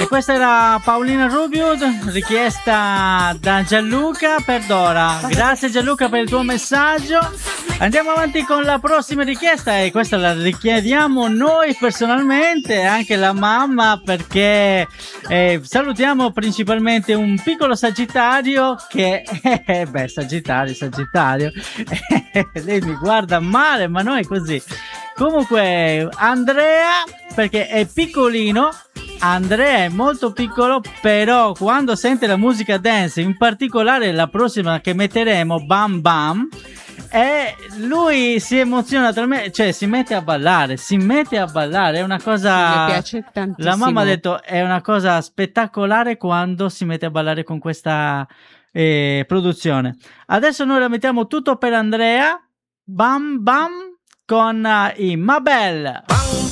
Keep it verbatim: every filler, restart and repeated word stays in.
questa era Paolina Rubio, richiesta da Gianluca Perdora. Grazie Gianluca per il tuo messaggio. Andiamo avanti con la prossima richiesta, e questa la richiediamo noi personalmente, anche la mamma, perché eh, salutiamo principalmente un piccolo Sagittario che eh, beh Sagittario Sagittario lei mi guarda male, ma non è così. Comunque Andrea, perché è piccolino, Andrea è molto piccolo, però quando sente la musica dance, in particolare la prossima che metteremo, Bam Bam, e lui si emoziona talmente, cioè si mette a ballare, si mette a ballare, è una cosa, mi piace tantissimo. La mamma ha detto è una cosa spettacolare quando si mette a ballare con questa eh, produzione. Adesso noi la mettiamo tutto per Andrea, Bam Bam con uh, i Mabel.